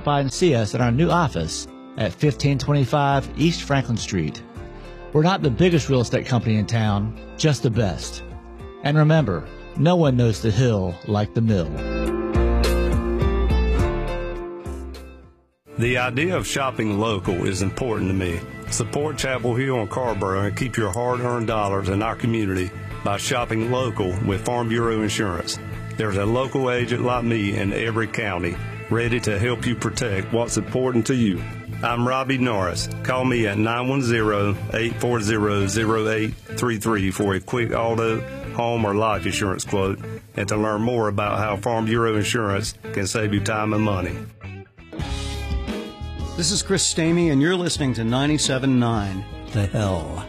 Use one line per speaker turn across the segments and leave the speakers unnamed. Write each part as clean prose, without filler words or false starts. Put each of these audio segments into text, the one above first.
stop by and see us at our new office at 1525 East Franklin Street. We're not the biggest real estate company in town, just the best. And remember, no one knows the hill like the mill.
The idea of shopping local is important to me. Support Chapel Hill and Carrboro and keep your hard-earned dollars in our community by shopping local with Farm Bureau Insurance. There's a local agent like me in every county ready to help you protect what's important to you. I'm Robbie Norris. Call me at 910-840-0833 for a quick auto, home, or life insurance quote and to learn more about how Farm Bureau Insurance can save you time and money.
This is Chris Stamey, and you're listening to 97.9 The Hill.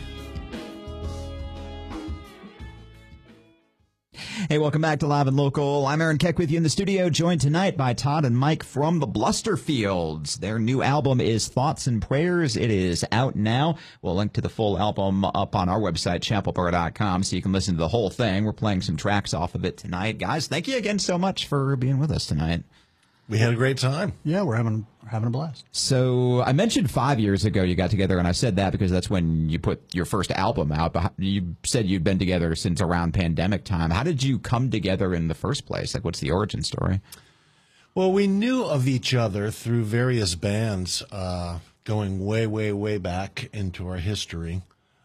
Hey, welcome back to Live and Local. I'm Aaron Keck with you in the studio, joined tonight by Todd and Mike from the Blusterfields. Their new album is Thoughts and Prayers. It is out now. We'll link to the full album up on our website, chapelboro.com, so you can listen to the whole thing. We're playing some tracks off of it tonight. Guys, thank you again so much for being with us tonight.
We had a great time.
Yeah, we're having a blast.
So I mentioned 5 years ago you got together, and I said that because that's when you put your first album out. But you said you'd been together since around pandemic time. How did you come together in the first place? Like, what's the origin story?
Well, we knew of each other through various bands going way, way, way back into our history.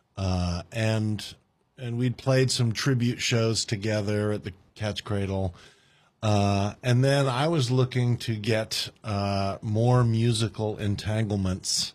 And we'd played some tribute shows together at the Cat's Cradle. And then I was looking to get more musical entanglements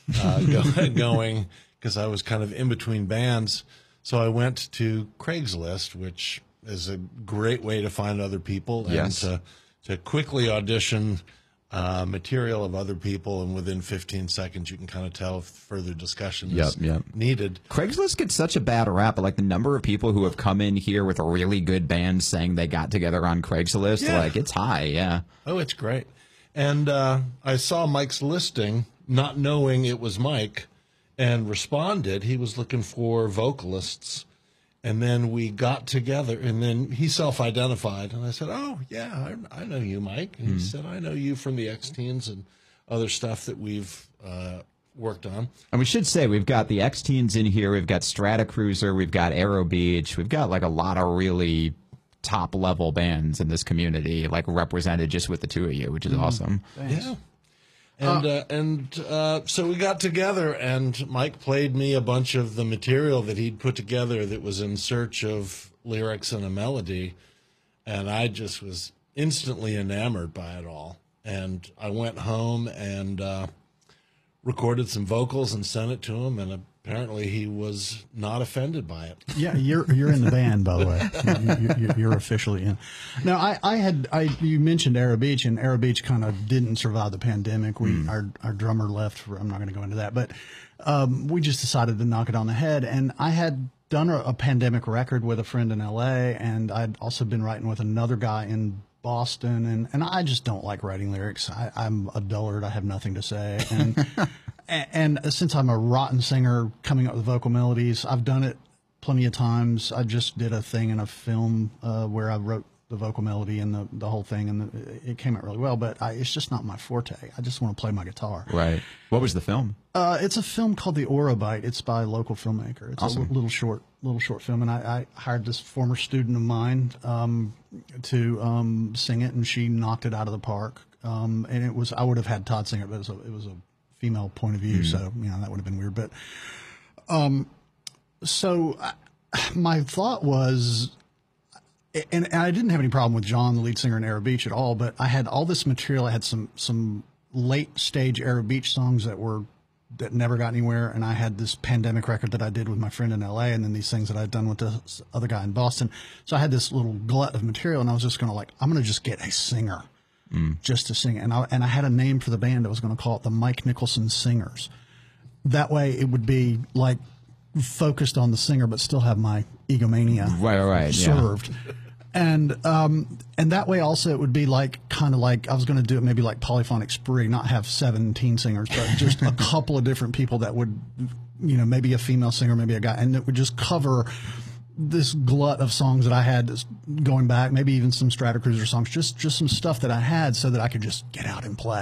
going because I was kind of in between bands. So I went to Craigslist, which is a great way to find other people and to quickly audition material of other people, and within 15 seconds you can kind of tell if further discussion is needed.
Craigslist gets such a bad rap, but like the number of people who have come in here with a really good band saying they got together on Craigslist, like it's high, yeah.
Oh, it's great. And I saw Mike's listing, not knowing it was Mike, and responded. He was looking for vocalists. And then we got together, and then he self-identified. And I said, oh, yeah, I know you, Mike. And he said, I know you from the X-Teens and other stuff that we've worked on.
And we should say we've got the X-Teens in here. We've got Strata Cruiser. We've got Aero Beach. We've got like a lot of really top-level bands in this community, like represented just with the two of you, which is awesome.
Thanks.
Yeah. And so we got together, and Mike played me a bunch of the material that he'd put together that was in search of lyrics and a melody, and I just was instantly enamored by it all. And I went home and recorded some vocals and sent it to him, and apparently he was not offended by it.
Yeah, you're in the band, by the way. You're officially in. Now, you mentioned Aero Beach, and Aero Beach kind of didn't survive the pandemic. Our drummer left. I'm not going to go into that, but we just decided to knock it on the head. And I had done a pandemic record with a friend in L.A., and I'd also been writing with another guy in Boston, and I just don't like writing lyrics. I'm a dullard. I have nothing to say. And and since I'm a rotten singer coming up with vocal melodies, I've done it plenty of times. I just did a thing in a film where I wrote the vocal melody and the whole thing, and it came out really well, but it's just not my forte. I just want to play my guitar.
Right. What was the film?
It's a film called The Orobite. It's by a local filmmaker. It's
awesome.
a little short film, and I hired this former student of mine to sing it, and she knocked it out of the park. And it was, I would have had Todd sing it, but it was a female point of view, so that would have been weird. But so my thought was, and I didn't have any problem with John, the lead singer in Aero Beach, at all, but I had all this material. I had some late stage Aero Beach songs that never got anywhere, and I had this pandemic record that I did with my friend in LA, and then these things that I'd done with this other guy in Boston. So I had this little glut of material, and I was just going to I'm going to just get a singer just to sing it. And I had a name for the band. I was going to call it the Mike Nicholson Singers. That way it would be like focused on the singer, but still have my egomania served. Yeah. And that way also it would be kind of like I was going to do it maybe like Polyphonic Spree, not have 17 singers, but just a couple of different people that would, maybe a female singer, maybe a guy, and it would just cover this glut of songs that I had going back, maybe even some Strata Cruiser songs, just some stuff that I had so that I could just get out and play.